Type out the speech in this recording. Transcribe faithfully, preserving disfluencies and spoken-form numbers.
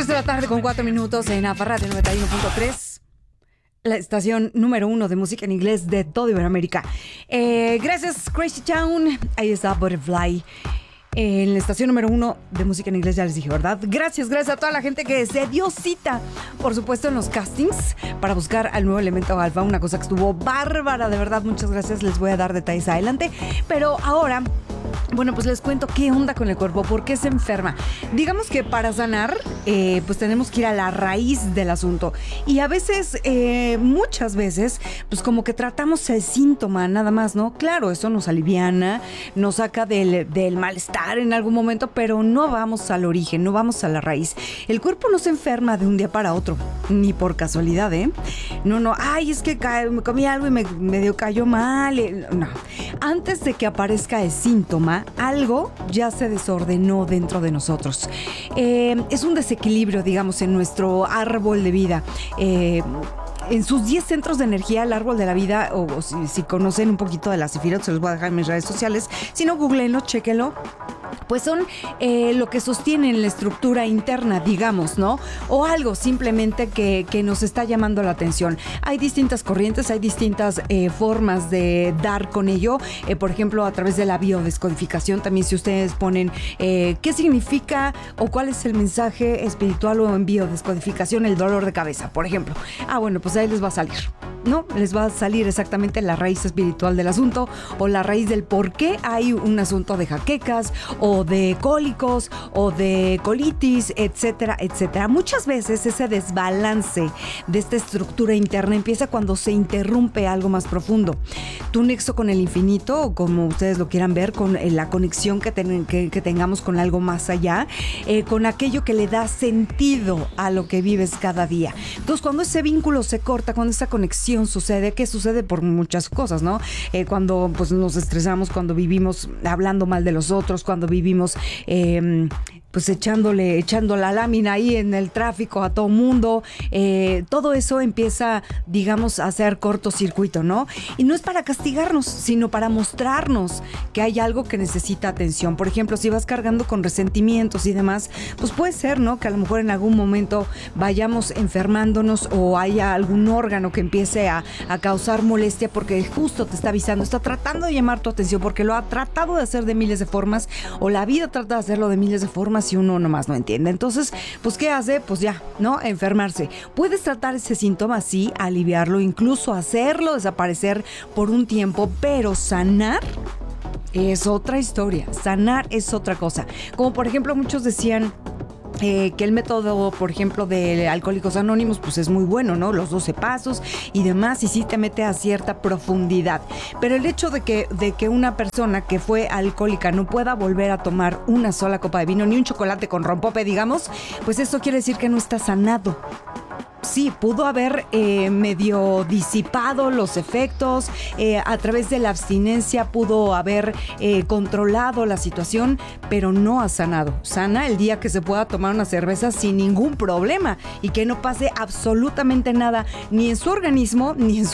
tres de la tarde con cuatro minutos en APA Radio noventa y uno punto tres, la estación número uno de música en inglés de toda Iberoamérica. Eh, gracias, Crazy Town. Ahí está Butterfly. En la estación número uno de música en inglés, ya les dije, ¿verdad? Gracias, gracias a toda la gente que se dio cita, por supuesto, en los castings para buscar al nuevo elemento alfa. Una cosa que estuvo bárbara, de verdad, muchas gracias. Les voy a dar detalles adelante. Pero ahora, bueno, pues les cuento qué onda con el cuerpo, por qué se enferma. Digamos que para sanar, eh, pues tenemos que ir a la raíz del asunto. Y a veces, eh, muchas veces, pues como que tratamos el síntoma nada más, ¿no? Claro, eso nos aliviana, nos saca del, del malestar en algún momento, pero no vamos al origen, no vamos a la raíz. El cuerpo no se enferma de un día para otro, ni por casualidad, ¿eh? No, no, ay, es que ca- me comí algo y me medio cayó mal. Eh, no. Antes de que aparezca el síntoma, algo ya se desordenó dentro de nosotros. Eh, es un desequilibrio, digamos, en nuestro árbol de vida. Eh, En sus diez centros de energía, el árbol de la vida, o, o si, si conocen un poquito de la Sefirot, se los voy a dejar en mis redes sociales. Si no, googleenlo, chéquenlo. Pues son eh, lo que sostienen la estructura interna, digamos, ¿no? O algo simplemente que, que nos está llamando la atención. Hay distintas corrientes, hay distintas eh, formas de dar con ello. Eh, por ejemplo, a través de la biodescodificación, también si ustedes ponen eh, qué significa o cuál es el mensaje espiritual o en biodescodificación, el dolor de cabeza, por ejemplo. Ah, bueno, pues ahí les va a salir, ¿no? Les va a salir exactamente la raíz espiritual del asunto o la raíz del por qué hay un asunto de jaquecas o de cólicos o de colitis, etcétera, etcétera. Muchas veces ese desbalance de esta estructura interna empieza cuando se interrumpe algo más profundo. Tu nexo con el infinito, o como ustedes lo quieran ver, con la conexión que, ten, que, que tengamos con algo más allá, eh, con aquello que le da sentido a lo que vives cada día. Entonces, cuando ese vínculo se corta, cuando esa conexión sucede, que sucede por muchas cosas, ¿no? Eh, cuando pues nos estresamos, cuando vivimos hablando mal de los otros, cuando vivimos eh, pues echándole, echando la lámina ahí en el tráfico a todo mundo, eh, todo eso empieza, digamos, a hacer cortocircuito, ¿no? Y no es para castigarnos, sino para mostrarnos que hay algo que necesita atención. Por ejemplo, si vas cargando con resentimientos y demás, pues puede ser, ¿no? Que a lo mejor en algún momento vayamos enfermándonos o haya algún órgano que empiece a, a causar molestia porque justo te está avisando, está tratando de llamar tu atención porque lo ha tratado de hacer de miles de formas, o la vida trata de hacerlo de miles de formas y uno nomás no entiende. Entonces, pues ¿qué hace? Pues ya, ¿no? Enfermarse. Puedes tratar ese síntoma, sí, aliviarlo, incluso hacerlo desaparecer por un tiempo, pero sanar es otra historia. Sanar es otra cosa. Como por ejemplo, muchos decían Eh, que el método, por ejemplo, de Alcohólicos Anónimos, pues es muy bueno, ¿no? Los doce pasos y demás, y sí te mete a cierta profundidad. Pero el hecho de que, de que una persona que fue alcohólica no pueda volver a tomar una sola copa de vino, ni un chocolate con rompope, digamos, pues eso quiere decir que no está sanado. Sí, pudo haber eh, medio disipado los efectos, eh, a través de la abstinencia pudo haber eh, controlado la situación, pero no ha sanado. Sana el día que se pueda tomar una cerveza sin ningún problema y que no pase absolutamente nada, ni en su organismo, ni en su